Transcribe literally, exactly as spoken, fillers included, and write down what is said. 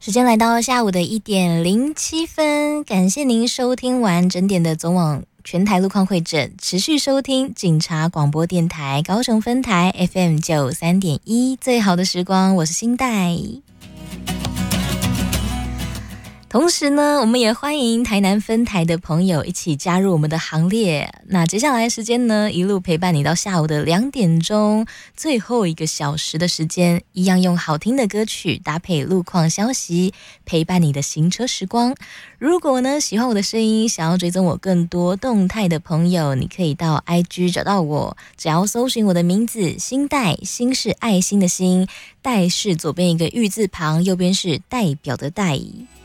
时间来到下午的一点零七分，感谢您收听完整点的总网全台路况会诊，持续收听警察广播电台高雄分台 F M 九三点一，最好的时光，我是新代。同时呢，我们也欢迎台南分台的朋友一起加入我们的行列。那接下来的时间呢，一路陪伴你到下午的两点钟，最后一个小时的时间，一样用好听的歌曲搭配路况消息，陪伴你的行车时光。如果呢喜欢我的声音，想要追踪我更多动态的朋友，你可以到 I G 找到我，只要搜寻我的名字新代，心是爱心的心，代是左边一个玉字旁，右边是代表的代。